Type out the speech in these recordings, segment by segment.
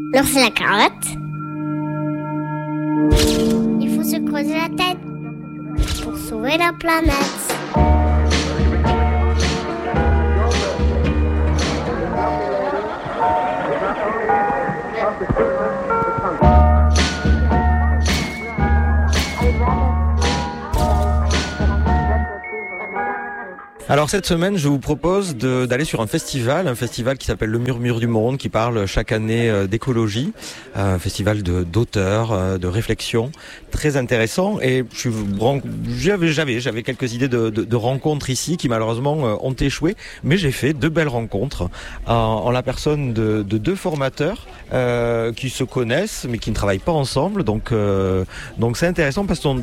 L'ours et la carotte. Il faut se creuser la tête pour sauver la planète. Alors cette semaine, je vous propose d'aller sur un festival qui s'appelle le Murmure du Monde, qui parle chaque année d'écologie, un festival d'auteurs, de réflexion, très intéressant. Et j'avais quelques idées de rencontres ici qui malheureusement ont échoué, mais j'ai fait 2 belles rencontres en la personne de 2 formateurs qui se connaissent mais qui ne travaillent pas ensemble. Donc c'est intéressant parce que ce sont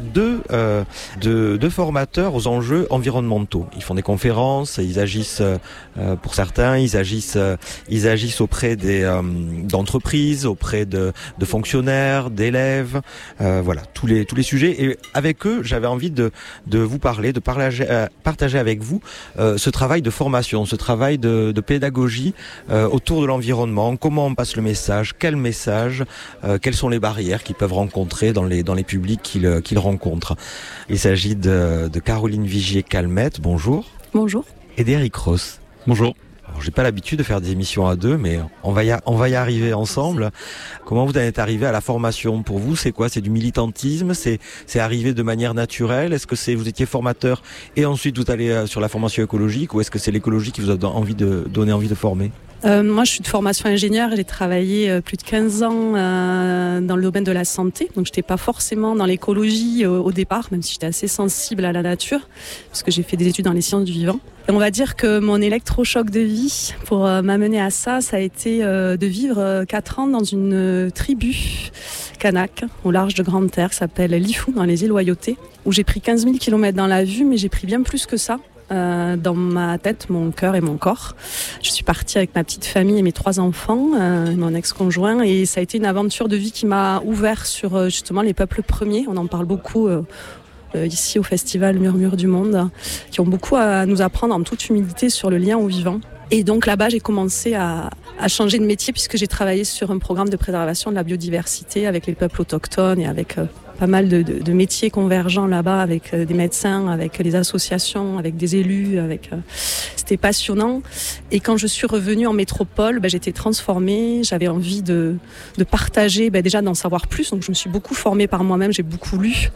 deux formateurs aux enjeux environnementaux. Ils font des conférences, ils agissent pour certains, ils agissent auprès d'entreprises, auprès de fonctionnaires, d'élèves, voilà, tous les sujets. Et avec eux, j'avais envie de vous parler, de partager avec vous ce travail de formation, ce travail de pédagogie autour de l'environnement. Comment on passe le message, quel message, quelles sont les barrières qu'ils peuvent rencontrer dans les publics qu'ils rencontrent. Il s'agit de Caroline Vigier-Calmette, bonjour. Bonjour. Et d'Eric Ross. Bonjour. Alors, j'ai pas l'habitude de faire des émissions à 2, mais on va y arriver ensemble. Comment vous en êtes arrivé à la formation? Pour vous, c'est quoi? C'est du militantisme? C'est arrivé de manière naturelle? Est-ce que vous étiez formateur et ensuite vous allez sur la formation écologique, ou est-ce que c'est l'écologie qui vous a donné envie de former? Moi, je suis de formation ingénieure et j'ai travaillé plus de 15 ans dans le domaine de la santé. Donc, je n'étais pas forcément dans l'écologie au départ, même si j'étais assez sensible à la nature, parce que j'ai fait des études dans les sciences du vivant. Et on va dire que mon électrochoc de vie pour m'amener à ça a été de vivre 4 ans dans une tribu kanak au large de Grande Terre qui s'appelle Lifou, dans les îles Loyauté, où j'ai pris 15 000 km dans la vue, mais j'ai pris bien plus que ça. Dans ma tête, mon cœur et mon corps. Je suis partie avec ma petite famille et mes 3 enfants, mon ex-conjoint, et ça a été une aventure de vie qui m'a ouvert sur justement les peuples premiers. On en parle beaucoup ici au festival Murmure du Monde, qui ont beaucoup à nous apprendre en toute humilité sur le lien au vivant. Et donc là-bas, j'ai commencé à changer de métier puisque j'ai travaillé sur un programme de préservation de la biodiversité avec les peuples autochtones et avec pas mal de métiers convergents là-bas, avec des médecins, avec les associations, avec des élus. C'était passionnant. Et quand je suis revenue en métropole, j'étais transformée. J'avais envie de partager, déjà d'en savoir plus. Donc je me suis beaucoup formée par moi-même, j'ai beaucoup lu.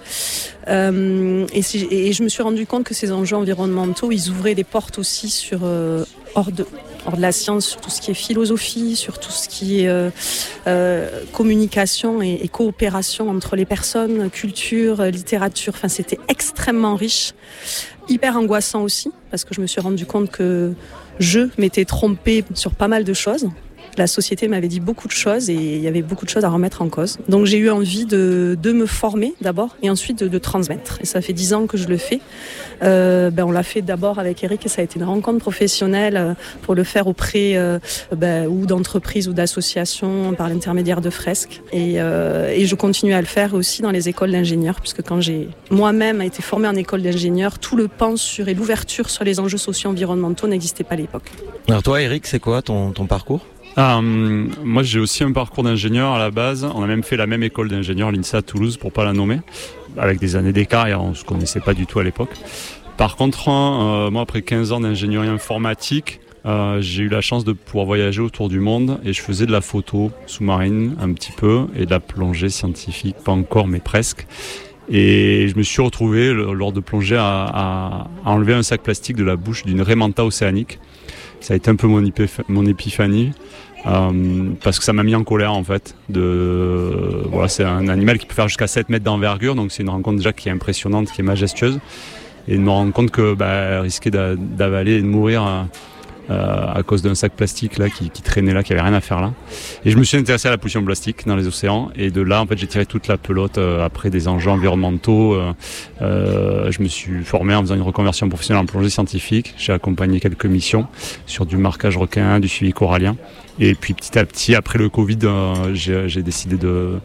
Et je me suis rendu compte que ces enjeux environnementaux, ils ouvraient des portes aussi sur hors de la science, sur tout ce qui est philosophie, sur tout ce qui est communication et coopération entre les personnes, culture, littérature. Enfin, c'était extrêmement riche, hyper angoissant aussi, parce que je me suis rendu compte que je m'étais trompée sur pas mal de choses. La société m'avait dit beaucoup de choses et il y avait beaucoup de choses à remettre en cause. Donc j'ai eu envie de me former d'abord et ensuite de transmettre. Et ça fait 10 ans que je le fais. On l'a fait d'abord avec Eric et ça a été une rencontre professionnelle pour le faire auprès ou d'entreprises ou d'associations par l'intermédiaire de fresques. Et je continue à le faire aussi dans les écoles d'ingénieurs, puisque quand j'ai moi-même été formée en école d'ingénieur, tout le pan sur et l'ouverture sur les enjeux socio-environnementaux n'existait pas à l'époque. Alors toi, Eric, c'est quoi ton parcours? Moi j'ai aussi un parcours d'ingénieur à la base. On a même fait la même école d'ingénieur, l'INSA à Toulouse, pour pas la nommer, avec des années d'écart et on se connaissait pas du tout à l'époque. Par contre, moi après 15 ans d'ingénierie informatique, j'ai eu la chance de pouvoir voyager autour du monde et je faisais de la photo sous-marine un petit peu et de la plongée scientifique, pas encore mais presque. Et je me suis retrouvé lors de plongée à enlever un sac plastique de la bouche d'une raie manta océanique. Ça a été un peu mon épiphanie. Parce que ça m'a mis en colère en fait. C'est un animal qui peut faire jusqu'à 7 mètres d'envergure, donc c'est une rencontre déjà qui est impressionnante, qui est majestueuse, et de me rendre compte que risquer d'avaler et de mourir à cause d'un sac plastique là qui traînait là, qui avait rien à faire là. Et je me suis intéressé à la pollution plastique dans les océans, et de là en fait j'ai tiré toute la pelote après des enjeux environnementaux. Je me suis formé en faisant une reconversion professionnelle en plongée scientifique. J'ai accompagné quelques missions sur du marquage requin, du suivi corallien. Et puis petit à petit, après le Covid, j'ai décidé de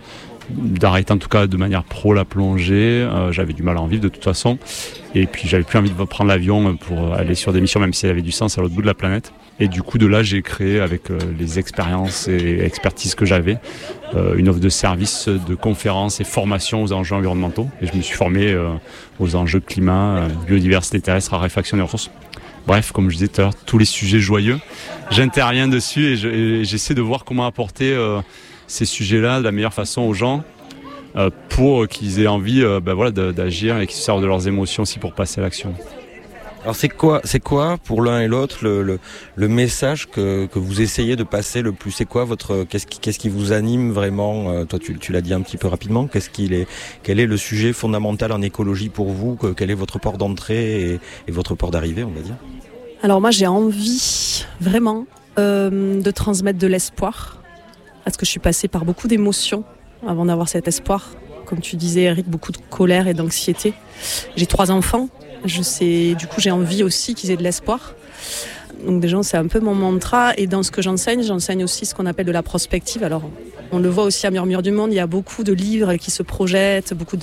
d'arrêter en tout cas de manière pro la plongée. J'avais du mal à en vivre de toute façon. Et puis j'avais plus envie de prendre l'avion pour aller sur des missions, même si ça avait du sens à l'autre bout de la planète. Et du coup, de là, j'ai créé avec les expériences et expertises que j'avais une offre de services, de conférences et formations aux enjeux environnementaux. Et je me suis formé aux enjeux climat, biodiversité terrestre, raréfaction des ressources. Bref, comme je disais tout à l'heure, tous les sujets joyeux. J'interviens dessus et j'essaie de voir comment apporter ces sujets-là de la meilleure façon aux gens pour qu'ils aient envie d'agir et qu'ils se servent de leurs émotions aussi pour passer à l'action. Alors c'est quoi pour l'un et l'autre le message que vous essayez de passer le plus? C'est quoi qu'est-ce qui vous anime vraiment? Toi tu l'as dit un petit peu rapidement. Quel est le sujet fondamental en écologie pour vous? Quel est votre port d'entrée et votre port d'arrivée, on va dire? Alors moi j'ai envie vraiment de transmettre de l'espoir, parce que je suis passée par beaucoup d'émotions avant d'avoir cet espoir. Comme tu disais Eric, beaucoup de colère et d'anxiété. J'ai 3 enfants. Du coup j'ai envie aussi qu'ils aient de l'espoir. Donc déjà c'est un peu mon mantra, et dans ce que j'enseigne aussi ce qu'on appelle de la prospective. Alors on le voit aussi à Murmure du Monde, il y a beaucoup de livres qui se projettent, beaucoup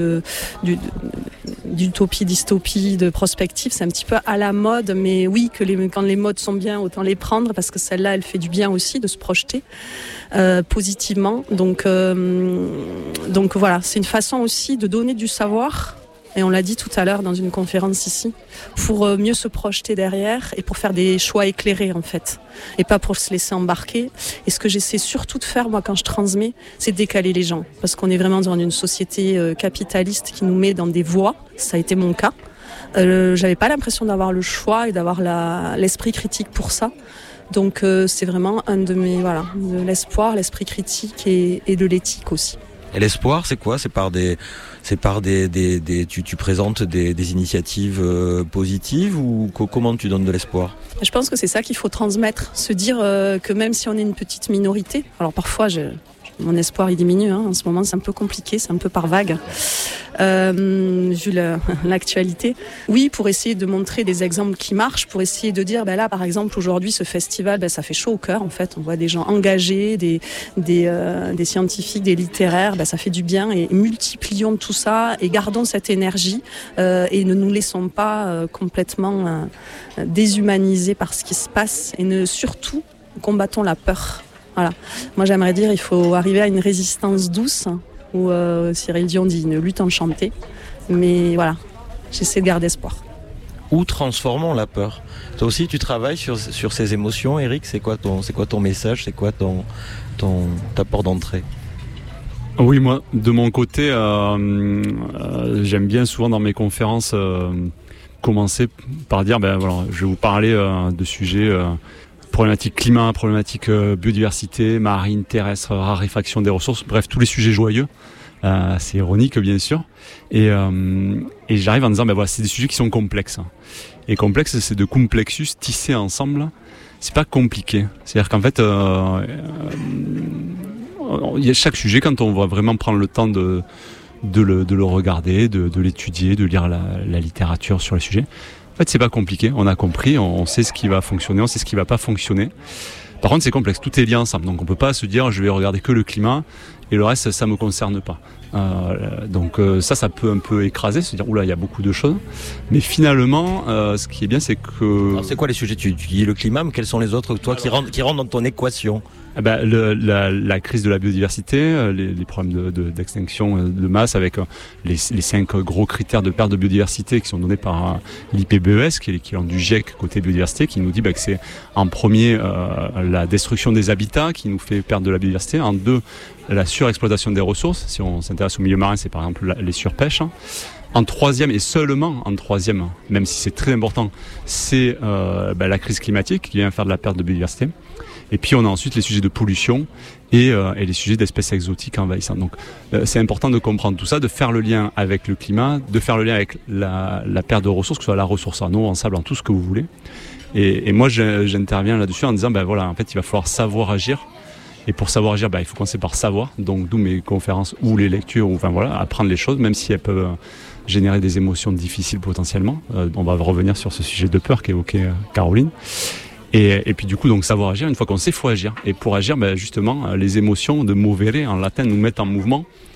d'utopie, dystopie, de prospective. C'est un petit peu à la mode, mais oui, quand les modes sont bien, autant les prendre, parce que celle-là elle fait du bien aussi de se projeter positivement. Donc voilà, c'est une façon aussi de donner du savoir. Et on l'a dit tout à l'heure dans une conférence ici, pour mieux se projeter derrière et pour faire des choix éclairés en fait, et pas pour se laisser embarquer. Et ce que j'essaie surtout de faire moi quand je transmets, c'est de décaler les gens, parce qu'on est vraiment dans une société capitaliste qui nous met dans des voies. Ça a été mon cas. J'avais pas l'impression d'avoir le choix et d'avoir l'esprit critique pour ça. Donc c'est vraiment de l'espoir, l'esprit critique et de l'éthique aussi. Et l'espoir, c'est quoi? Tu présentes des initiatives positives, ou comment tu donnes de l'espoir? Je pense que c'est ça qu'il faut transmettre, se dire que même si on est une petite minorité, alors parfois mon espoir il diminue, en ce moment c'est un peu compliqué, c'est un peu par vague, vu l'actualité. Oui, pour essayer de montrer des exemples qui marchent, pour essayer de dire, là par exemple aujourd'hui ce festival, ça fait chaud au cœur en fait, on voit des gens engagés, des scientifiques, des littéraires, ça fait du bien, et multiplions tout ça et gardons cette énergie et ne nous laissons pas complètement déshumanisés par ce qui se passe, et surtout combattons la peur. Voilà. Moi j'aimerais dire il faut arriver à une résistance douce, où Cyril Dion dit une lutte enchantée, mais voilà, j'essaie de garder espoir. Ou transformons la peur. Toi aussi tu travailles sur ces émotions, Eric. C'est quoi ton message? C'est quoi ta porte d'entrée? Oui, moi de mon côté j'aime bien souvent dans mes conférences commencer par dire je vais vous parler de sujets problématique climat, problématique biodiversité, marine, terrestre, raréfaction des ressources, bref, tous les sujets joyeux. C'est ironique, bien sûr. Et j'arrive en disant, c'est des sujets qui sont complexes. Et complexe, c'est de complexus, tisser ensemble. C'est pas compliqué. C'est-à-dire qu'en fait, il y a chaque sujet, quand on va vraiment prendre le temps de le regarder, de l'étudier, de lire la littérature sur le sujet. En fait, c'est pas compliqué, on a compris, on sait ce qui va fonctionner, on sait ce qui va pas fonctionner. Par contre, c'est complexe, tout est lié ensemble. Donc on peut pas se dire je vais regarder que le climat et le reste ça me concerne pas. Donc ça peut un peu écraser, se dire oula, il y a beaucoup de choses. Mais finalement, ce qui est bien, c'est que... Alors, c'est quoi les sujets? Tu dis le climat, mais quels sont les autres qui rentrent dans ton équation? La crise de la biodiversité, les problèmes d'extinction de masse, avec les 5 gros critères de perte de biodiversité qui sont donnés par l'IPBES, qui est l'équivalent du GIEC côté biodiversité, qui nous dit que c'est en premier la destruction des habitats qui nous fait perdre de la biodiversité, en 2 la surexploitation des ressources, si on s'intéresse au milieu marin, c'est par exemple les surpêches. En 3e, et seulement en 3e, même si c'est très important, c'est la crise climatique qui vient faire de la perte de biodiversité. Et puis on a ensuite les sujets de pollution et les sujets d'espèces exotiques envahissantes. Donc c'est important de comprendre tout ça, de faire le lien avec le climat, de faire le lien avec la perte de ressources, que ce soit la ressource en eau, en sable, en tout ce que vous voulez. Et moi j'interviens là-dessus en disant en fait il va falloir savoir agir. Et pour savoir agir, il faut commencer par savoir. Donc d'où mes conférences ou les lectures, apprendre les choses, même si elles peuvent générer des émotions difficiles potentiellement. On va revenir sur ce sujet de peur qu'évoquait Caroline. Et puis du coup, donc savoir agir, une fois qu'on sait, il faut agir. Et pour agir, justement, les émotions de movere en latin nous mettent en mouvement.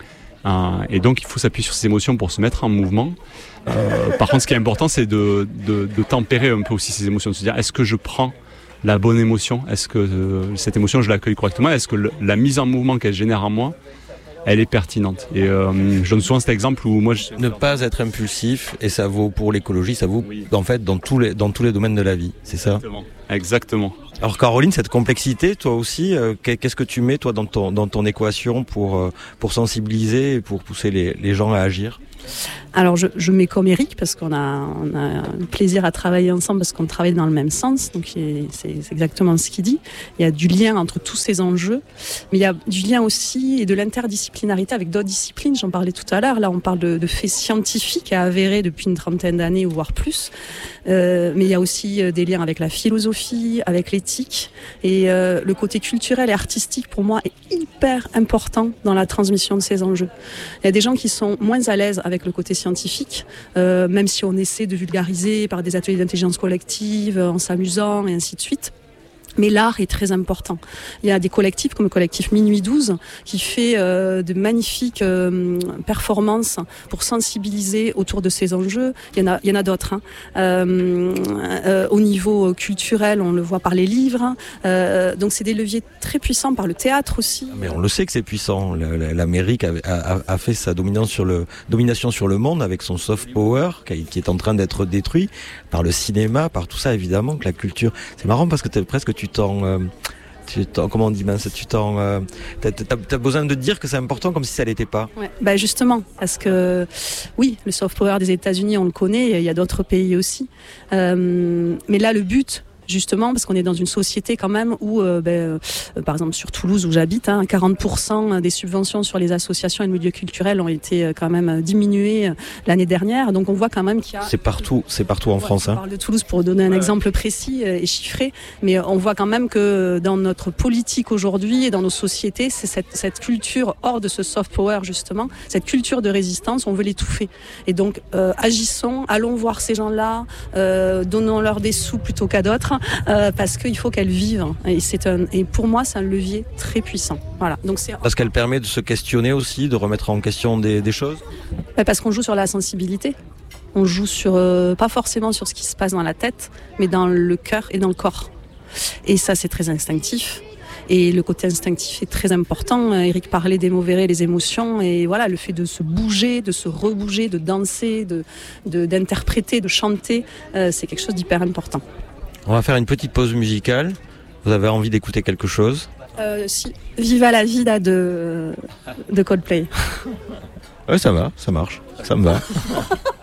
Et donc il faut s'appuyer sur ses émotions pour se mettre en mouvement. Par contre, ce qui est important, c'est de tempérer un peu aussi ces émotions, de se dire est-ce que je prends la bonne émotion, est-ce que cette émotion je l'accueille correctement, est-ce que la mise en mouvement qu'elle génère en moi, elle est pertinente. Et je donne souvent cet exemple où moi ne pas être impulsif, et ça vaut pour l'écologie, ça vaut en fait dans tous les domaines de la vie, c'est ça? Exactement. Alors Caroline, cette complexité, toi aussi, qu'est-ce que tu mets toi dans ton équation pour sensibiliser et pour pousser les gens à agir? Alors je mets comme Eric parce qu'on a un plaisir à travailler ensemble parce qu'on travaille dans le même sens, donc c'est exactement ce qu'il dit. Il y a du lien entre tous ces enjeux, mais il y a du lien aussi et de l'interdisciplinarité avec d'autres disciplines, j'en parlais tout à l'heure. Là on parle de faits scientifiques à avérés depuis une trentaine d'années ou voire plus, mais il y a aussi des liens avec la philosophie, avec l'éthique, et le côté culturel et artistique pour moi est hyper important dans la transmission de ces enjeux. Il y a des gens qui sont moins à l'aise avec le côté scientifique, même si on essaie de vulgariser par des ateliers d'intelligence collective, en s'amusant et ainsi de suite. Mais l'art est très important. Il y a des collectifs comme le collectif Minuit 12 qui fait de magnifiques performances pour sensibiliser autour de ces enjeux. Il y en a d'autres. Au niveau culturel, on le voit par les livres. Donc c'est des leviers très puissants, par le théâtre aussi. Mais on le sait que c'est puissant. L'Amérique a fait sa domination sur le monde avec son soft power qui est en train d'être détruit par le cinéma, par tout ça évidemment, que la culture. C'est marrant parce que comment on dit, t'as besoin de dire que c'est important comme si ça l'était pas. Ouais. Justement, parce que oui, le soft power des États-Unis, on le connaît, il y a d'autres pays aussi. Mais là, le but, justement, parce qu'on est dans une société quand même où, par exemple sur Toulouse où j'habite, 40% des subventions sur les associations et le milieu culturel ont été quand même diminuées l'année dernière. Donc on voit quand même qu'il y a... C'est partout en France. On parle de Toulouse pour donner un exemple précis et chiffré, mais on voit quand même que dans notre politique aujourd'hui et dans nos sociétés, c'est cette culture hors de ce soft power justement, cette culture de résistance, on veut l'étouffer. Et donc agissons, allons voir ces gens-là, donnons-leur des sous plutôt qu'à d'autres. Parce qu'il faut qu'elles vivent et pour moi c'est un levier très puissant. Voilà. Donc parce qu'elle permet de se questionner aussi, de remettre en question des choses. Parce qu'on joue sur la sensibilité, on joue sur pas forcément sur ce qui se passe dans la tête, mais dans le cœur et dans le corps. Et ça c'est très instinctif. Et le côté instinctif est très important. Eric parlait des mots verrés, les émotions, et voilà, le fait de se bouger, de se rebouger, de danser, d'interpréter, de chanter, c'est quelque chose d'hyper important. On va faire une petite pause musicale. Vous avez envie d'écouter quelque chose? Si. Viva la vida de Coldplay. Ouais, ça va, ça marche. Ça me va.